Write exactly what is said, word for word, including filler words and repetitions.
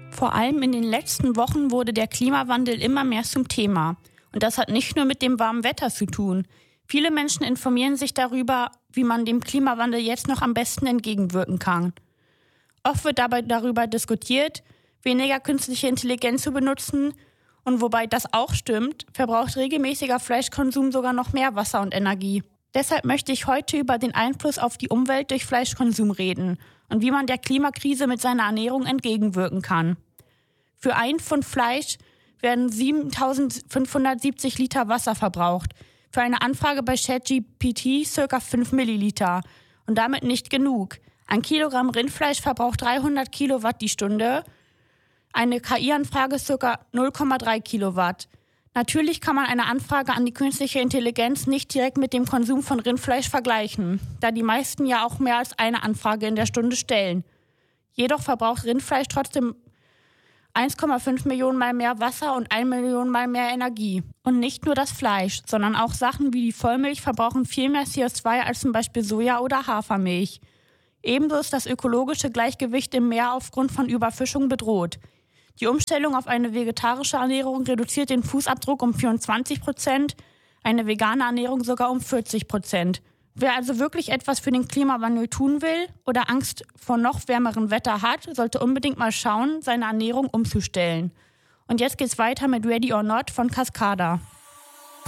Vor allem in den letzten Wochen wurde der Klimawandel immer mehr zum Thema. Und das hat nicht nur mit dem warmen Wetter zu tun. Viele Menschen informieren sich darüber, wie man dem Klimawandel jetzt noch am besten entgegenwirken kann. Oft wird dabei darüber diskutiert, weniger künstliche Intelligenz zu benutzen. Und wobei das auch stimmt, verbraucht regelmäßiger Fleischkonsum sogar noch mehr Wasser und Energie. Deshalb möchte ich heute über den Einfluss auf die Umwelt durch Fleischkonsum reden und wie man der Klimakrise mit seiner Ernährung entgegenwirken kann. Für ein Pfund Fleisch werden siebentausendfünfhundertsiebzig Liter Wasser verbraucht. Für eine Anfrage bei ChatGPT circa fünf Milliliter. Und damit nicht genug. Ein Kilogramm Rindfleisch verbraucht dreihundert Kilowatt die Stunde. Eine K I-Anfrage circa null Komma drei Kilowatt. Natürlich kann man eine Anfrage an die künstliche Intelligenz nicht direkt mit dem Konsum von Rindfleisch vergleichen, da die meisten ja auch mehr als eine Anfrage in der Stunde stellen. Jedoch verbraucht Rindfleisch trotzdem eins Komma fünf Millionen Mal mehr Wasser und eine Million Mal mehr Energie. Und nicht nur das Fleisch, sondern auch Sachen wie die Vollmilch verbrauchen viel mehr C O zwei als zum Beispiel Soja- oder Hafermilch. Ebenso ist das ökologische Gleichgewicht im Meer aufgrund von Überfischung bedroht. Die Umstellung auf eine vegetarische Ernährung reduziert den Fußabdruck um vierundzwanzig Prozent, eine vegane Ernährung sogar um vierzig Prozent. Wer also wirklich etwas für den Klimawandel tun will oder Angst vor noch wärmerem Wetter hat, sollte unbedingt mal schauen, seine Ernährung umzustellen. Und jetzt geht's weiter mit Ready or Not von Cascada.